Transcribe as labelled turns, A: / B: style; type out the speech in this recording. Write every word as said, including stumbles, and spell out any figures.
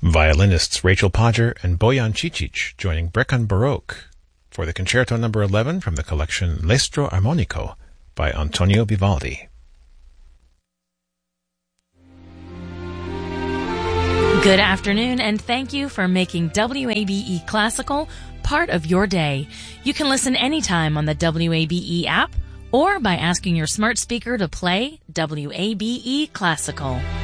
A: Violinists Rachel Podger and Bojan Cicic joining Brecon Baroque for the Concerto number eleven from the collection L'Estro Armonico by Antonio Vivaldi.
B: Good afternoon, and thank you for making W A B E Classical part of your day. You can listen anytime on the W A B E app or by asking your smart speaker to play W A B E Classical.